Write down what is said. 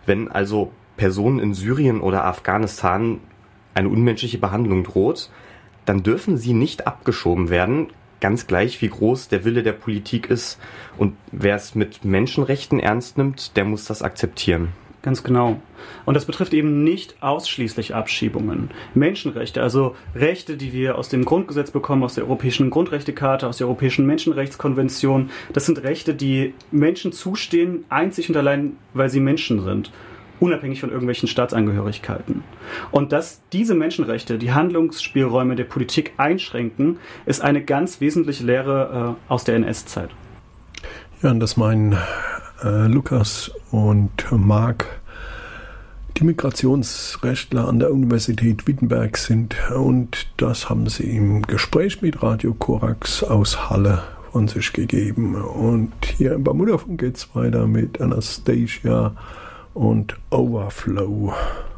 Wenn also Personen in Syrien oder Afghanistan eine unmenschliche Behandlung droht, dann dürfen sie nicht abgeschoben werden, ganz gleich wie groß der Wille der Politik ist. Und wer es mit Menschenrechten ernst nimmt, der muss das akzeptieren. Ganz genau. Und das betrifft eben nicht ausschließlich Abschiebungen. Menschenrechte, also Rechte, die wir aus dem Grundgesetz bekommen, aus der Europäischen Grundrechtecharta, aus der Europäischen Menschenrechtskonvention, das sind Rechte, die Menschen zustehen, einzig und allein, weil sie Menschen sind, unabhängig von irgendwelchen Staatsangehörigkeiten. Und dass diese Menschenrechte die Handlungsspielräume der Politik einschränken, ist eine ganz wesentliche Lehre aus der NS-Zeit. Ja, und das meinen Lukas und Marc, die Migrationsrechtler an der Universität Wittenberg sind, und das haben sie im Gespräch mit Radio Korax aus Halle von sich gegeben. Und hier im Bermudafunk geht es weiter mit Anastasia und Overflow.